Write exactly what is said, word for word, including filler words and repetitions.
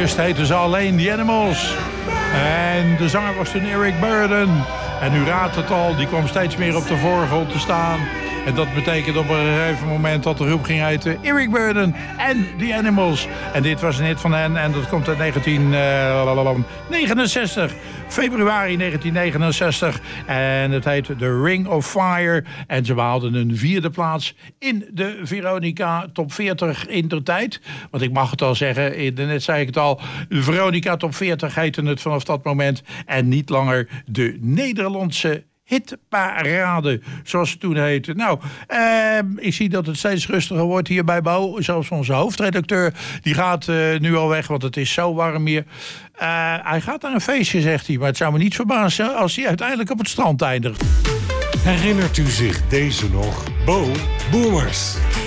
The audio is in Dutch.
Eerst heten ze alleen The Animals. En de zanger was toen Eric Burdon. En u raadt het al, die kwam steeds meer op de voorgrond te staan. En dat betekent op een gegeven moment dat de groep ging heten Eric Burdon en The Animals. En dit was een hit van hen en dat komt uit negentien negenenzestig. Februari negentien negenenzestig. En het heet The Ring of Fire. En ze behaalden een vierde plaats in de Veronica Top veertig in der tijd. Want ik mag het al zeggen, net zei ik het al, de Veronica Top veertig heette het vanaf dat moment. En niet langer de Nederlandse hitparade, zoals het toen heette. Nou, eh, ik zie dat het steeds rustiger wordt hier bij Bo. Zelfs onze hoofdredacteur, die gaat uh, nu al weg, want het is zo warm hier. Uh, hij gaat naar een feestje, zegt hij. Maar het zou me niet verbazen als hij uiteindelijk op het strand eindigt. Herinnert u zich deze nog? Bo Boomers.